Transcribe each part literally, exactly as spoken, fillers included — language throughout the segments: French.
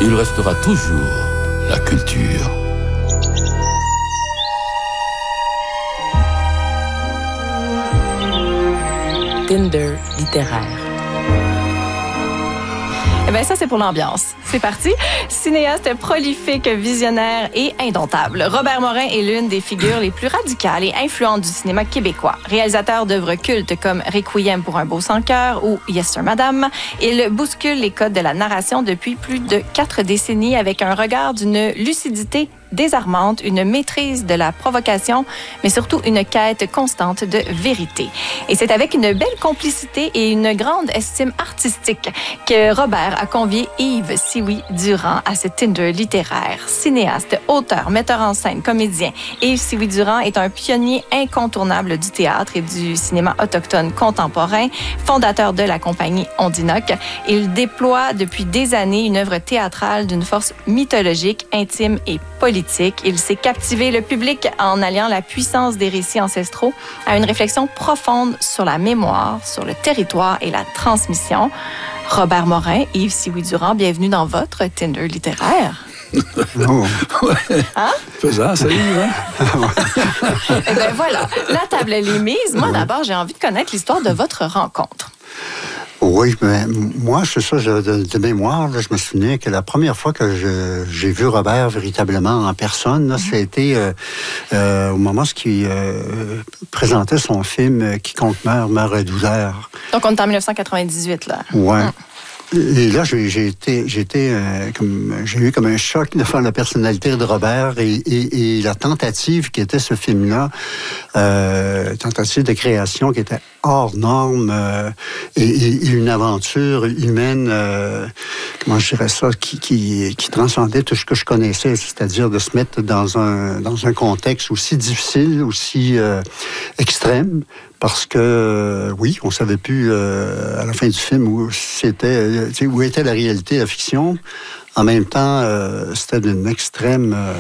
il restera toujours la culture. Tinder littéraire. Eh bien, ça, c'est pour l'ambiance. C'est parti. Cinéaste prolifique, visionnaire et indomptable, Robert Morin est l'une des figures les plus radicales et influentes du cinéma québécois. Réalisateur d'œuvres cultes comme Requiem pour un beau sans cœur ou Yes Sir Madame, il bouscule les codes de la narration depuis plus de quatre décennies avec un regard d'une lucidité désarmante, une maîtrise de la provocation, mais surtout une quête constante de vérité. Et c'est avec une belle complicité et une grande estime artistique que Robert a convié Yves Sioui-Durand à ce Tinder littéraire. Cinéaste, auteur, metteur en scène, comédien, Yves Sioui-Durand est un pionnier incontournable du théâtre et du cinéma autochtone contemporain, fondateur de la compagnie Ondinoc. Il déploie depuis des années une œuvre théâtrale d'une force mythologique, intime et politique. Il sait captiver le public en alliant la puissance des récits ancestraux à une réflexion profonde sur la mémoire, sur le territoire et la transmission. Robert Morin, Yves Sioui-Durand, bienvenue dans votre Tinder littéraire. Oh. Ouais. Hein? Faisant, ça y est, hein? Eh bien voilà, la table elle est mise. Moi d'abord, j'ai envie de connaître l'histoire de votre rencontre. Oui, mais moi, c'est ça, je, de, de mémoire, là, je me souviens que la première fois que je, j'ai vu Robert véritablement en personne, là, mm-hmm. c'était euh, euh, au moment où il euh, présentait son film « Quiconque meurt, meurt de douleur ». Donc, on est en dix-neuf cent quatre-vingt-dix-huit, là. Oui. Mm. Et là, j'ai, j'ai été, j'ai été euh, comme, j'ai eu comme un choc devant la personnalité de Robert et, et, et la tentative qui était ce film-là, euh, tentative de création qui était hors norme euh, et, et une aventure humaine, euh, comment je dirais ça, qui, qui, qui transcendait tout ce que je connaissais, c'est-à-dire de se mettre dans un, dans un contexte aussi difficile, aussi euh, extrême. Parce que, euh, oui, on ne savait plus euh, à la fin du film où, c'était, où était la réalité, la fiction. En même temps, euh, c'était d'une extrême euh,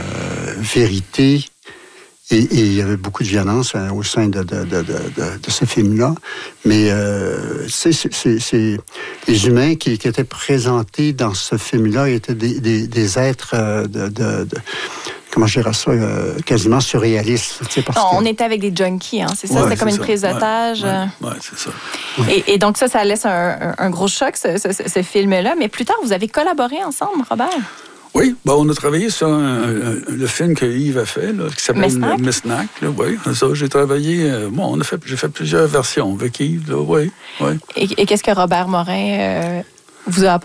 vérité et, et il y avait beaucoup de violence hein, au sein de, de, de, de, de, de ce film-là. Mais euh, c'est, c'est, c'est, les humains qui, qui étaient présentés dans ce film-là étaient des, des, des êtres euh, de... de, de comment je dirais ça, euh, quasiment surréaliste. Tu sais, parce non, que... on était avec des junkies, hein, c'est ça? Ouais, c'était comme c'est une ça. prise d'otage. Oui, euh... ouais, ouais, c'est ça. Et, et donc ça, ça laisse un, un, un gros choc, ce, ce, ce film-là. Mais plus tard, vous avez collaboré ensemble, Robert? Oui, ben, on a travaillé sur un, un, le film que Yves a fait, là, qui s'appelle Mesnac. Mesnac. Oui, ça, j'ai travaillé. Euh, bon, on a fait, j'ai fait plusieurs versions avec Yves, là, oui. oui. Et, et qu'est-ce que Robert Morin euh, vous a apporté?